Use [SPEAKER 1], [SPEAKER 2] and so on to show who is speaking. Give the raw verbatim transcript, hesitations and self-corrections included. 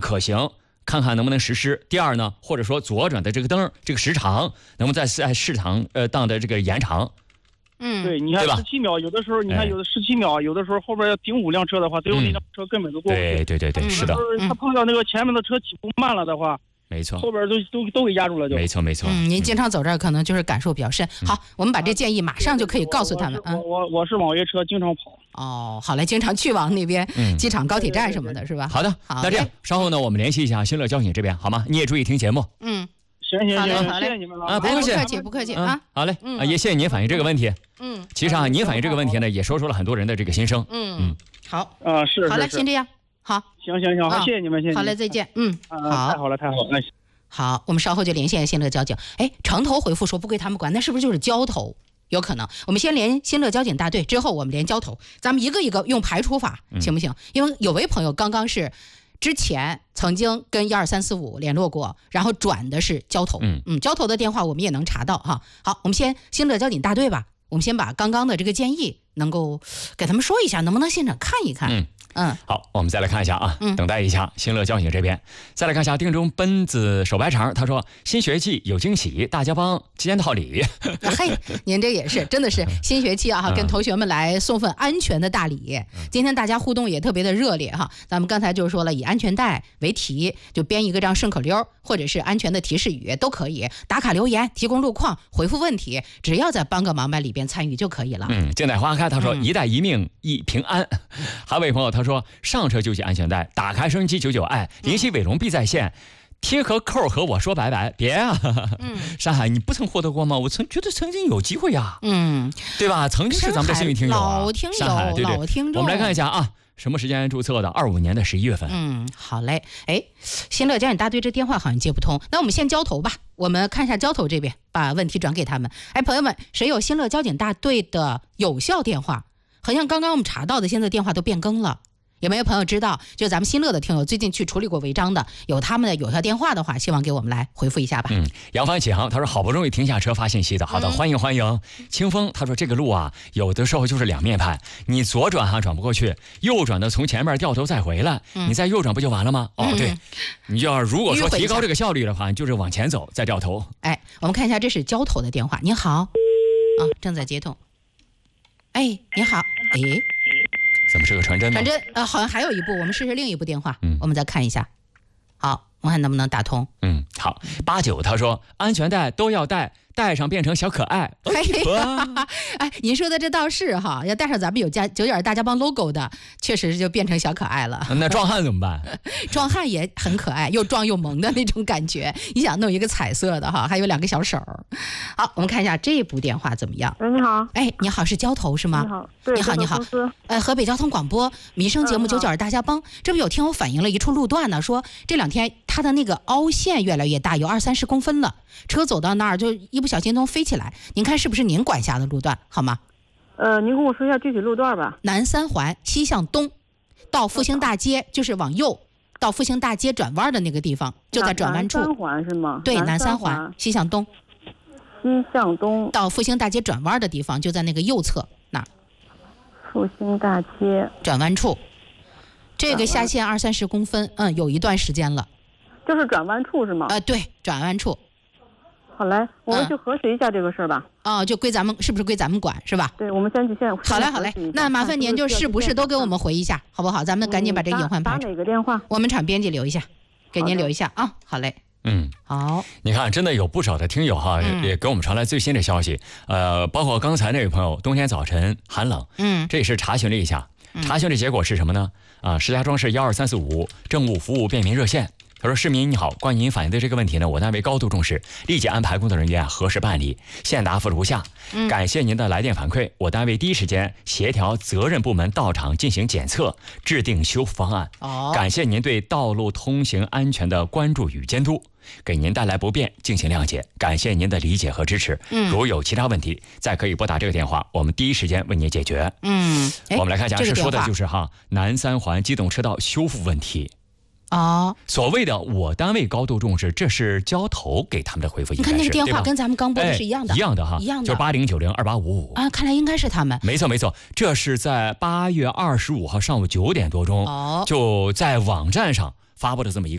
[SPEAKER 1] 可行，看看能不能实施。第二呢，或者说左转的这个灯这个时长能不能在在市场呃当的这个延长。
[SPEAKER 2] 嗯，
[SPEAKER 3] 对，你看十七秒，有的时候你看有的十七秒，有的时候后边要顶五辆车的话，最后那辆车根本都过不去。
[SPEAKER 1] 对对对对，是的。
[SPEAKER 3] 他碰到那个前面的车起步慢了的话，
[SPEAKER 1] 没错，
[SPEAKER 3] 后边都都都给压住了就。
[SPEAKER 1] 没错没错。
[SPEAKER 2] 嗯，您经常走这儿，可能就是感受比较深。好，我们把这建议马上就可以告诉他们。
[SPEAKER 3] 嗯，我我是网约车，经常跑。
[SPEAKER 2] 哦，好嘞，经常去往那边机场、高铁站什么的，是吧？
[SPEAKER 1] 好的，那这样稍后呢，我们联系一下新乐交警这边，好吗？你也注意听节目。
[SPEAKER 2] 嗯。
[SPEAKER 3] 行行行，
[SPEAKER 2] 好嘞，
[SPEAKER 3] 谢谢你们了
[SPEAKER 1] 啊，不客气，
[SPEAKER 2] 不客气，不客气啊。
[SPEAKER 1] 好嘞，啊，也谢谢您反映这个问题。
[SPEAKER 2] 嗯，
[SPEAKER 1] 其实啊，您反映这个问题呢，也说出了很多人的这个心声。
[SPEAKER 2] 嗯嗯，好，
[SPEAKER 3] 啊是，
[SPEAKER 2] 好嘞，先这样，好，
[SPEAKER 3] 行行行，好，谢谢你们，谢谢。
[SPEAKER 2] 好嘞，再见。嗯，好，
[SPEAKER 3] 太好了，太好了，那
[SPEAKER 2] 好，我们稍后就连线新乐交警。哎，城头回复说不归他们管，那是不是就是交头？有可能，我们先连新乐交警大队，之后我们连交头，咱们一个一个用排除法，行不行？因为有位朋友刚刚是。之前曾经跟一二三四五联络过，然后转的是交头，嗯嗯，交头的电话我们也能查到哈。好，我们先新乐交警大队吧，我们先把刚刚的这个建议能够给他们说一下，能不能现场看一看？嗯嗯，
[SPEAKER 1] 好，我们再来看一下啊，嗯、等待一下新乐交警这边，再来看一下定中奔子手白肠，他说新学期有惊喜，大家帮接到礼。
[SPEAKER 2] 嘿，您这也是真的是新学期啊，跟同学们来送份安全的大礼。今天大家互动也特别的热烈哈，咱们刚才就是说了，以安全带为题，就编一个这样顺口溜，或者是安全的提示语都可以，打卡留言，提供路况，回复问题，只要在帮个忙班里边参与就可以了。
[SPEAKER 1] 嗯，静待花开，他说、嗯、一带一命一平安。还有位朋友他说上车就系安全带，打开收音机九九爱，联系伟龙必在线。贴和扣和我说拜拜，别啊！嗯，山海，你不曾获得过吗？我曾觉得曾经有机会呀、啊，嗯，对吧？曾经是咱们的幸运听友、啊，
[SPEAKER 2] 老听友，
[SPEAKER 1] 山海，对对，
[SPEAKER 2] 老听众。
[SPEAKER 1] 我们来看一下啊，什么时间注册的？二五年的十一月份。
[SPEAKER 2] 嗯，好嘞。哎，新乐交警大队这电话好像接不通，那我们先交头吧。我们看一下交头这边，把问题转给他们。哎，朋友们，谁有新乐交警大队的有效电话？好像刚刚我们查到的，现在电话都变更了。有没有朋友知道，就咱们新乐的听友最近去处理过违章的，有他们的有效电话的话，希望给我们来回复一下吧。
[SPEAKER 1] 嗯，扬帆起航，他说好不容易停下车发信息的，好的，嗯、欢迎欢迎。清风他说这个路啊，有的时候就是两面派，你左转哈转不过去，右转的从前面掉头再回来，嗯、你再右转不就完了吗？哦，对，你就要如果说提高这个效率的话，你就是往前走再掉头。
[SPEAKER 2] 哎，我们看一下，这是交头的电话。您好，啊，正在接通。哎，你好，哎。
[SPEAKER 1] 怎么是个传真呢？
[SPEAKER 2] 传真，呃，好像还有一部，我们试试另一部电话，
[SPEAKER 1] 嗯，
[SPEAKER 2] 我们再看一下。好，我看能不能打通。
[SPEAKER 1] 嗯，好。八九他说安全带都要戴，戴上变成小可爱。
[SPEAKER 2] 哎，您说的这倒是哈，要带上咱们有家九点大家帮 logo 的，确实就变成小可爱了。
[SPEAKER 1] 那壮汉怎么办？
[SPEAKER 2] 壮汉也很可爱，又壮又萌的那种感觉。你想弄一个彩色的哈，还有两个小手。好，我们看一下这部电话怎么样？
[SPEAKER 4] 喂，你好。
[SPEAKER 2] 哎，你好，是交头是吗？
[SPEAKER 4] 你好，对，
[SPEAKER 2] 你好，你好。呃，河北交通广播民生节目九九二大家帮，这不有听友反映了一处路段呢，说这两天它的那个凹陷越来越大，有二三十公分了，车走到那儿就一不小心都飞起来。您看是不是您管辖的路段，好吗？
[SPEAKER 4] 呃，您跟我说一下具体路段吧。
[SPEAKER 2] 南三环西向东，到复兴大街就是往右，到复兴大街转弯的那个地方，就在转弯处。
[SPEAKER 4] 南三环是吗？
[SPEAKER 2] 对，南三
[SPEAKER 4] 环
[SPEAKER 2] 环西向东。
[SPEAKER 4] 西向东
[SPEAKER 2] 到复兴大街转弯的地方就在那个右侧那儿。
[SPEAKER 4] 复兴大街
[SPEAKER 2] 转弯处，这个下陷二三十公分，嗯，有一段时间了。
[SPEAKER 4] 就是转弯处是吗？
[SPEAKER 2] 呃，对，转弯处。
[SPEAKER 4] 好嘞，我们去核实一下这个事儿吧。
[SPEAKER 2] 嗯、哦，就归咱们，是不是归咱们管是吧？
[SPEAKER 4] 对，我们先去先。
[SPEAKER 2] 好嘞，好嘞，那麻烦您就是不是都给我们回一下，好不好？咱们赶紧把这隐患排除。
[SPEAKER 4] 打哪个电话？
[SPEAKER 2] 我们场编辑留一下，给您留一下啊。好嘞。
[SPEAKER 1] 嗯，
[SPEAKER 2] 好。
[SPEAKER 1] 你看，真的有不少的听友哈，嗯、也给我们传来最新的消息。呃，包括刚才那位朋友，冬天早晨寒冷，嗯，这也是查询了一下，查询的结果是什么呢？啊，石家庄市幺二三四五政务服务便民热线。他说：“市民你好，关于您反映的这个问题呢，我单位高度重视，立即安排工作人员核实办理。现答复如下：嗯、感谢您的来电反馈，我单位第一时间协调责任部门到场进行检测，制定修复方案。哦、感谢您对道路通行安全的关注与监督，给您带来不便，敬请谅解。感谢您的理解和支持。嗯、如有其他问题，再可以拨打这个电话，我们第一时间为您解决。嗯，我们来看一下，是说的就是哈南三环机动车道修复问题。”
[SPEAKER 2] 哦，
[SPEAKER 1] 所谓的我单位高度重视，这是交头给他们的回复。
[SPEAKER 2] 你看那个电话跟咱们刚拨的是一样的，
[SPEAKER 1] 哎、一样的哈，
[SPEAKER 2] 一样的，
[SPEAKER 1] 就八零九零二八五五
[SPEAKER 2] 啊，看来应该是他们。
[SPEAKER 1] 没错没错，这是在八月二十五号上午九点多钟，哦，就在网站上发布的这么一个。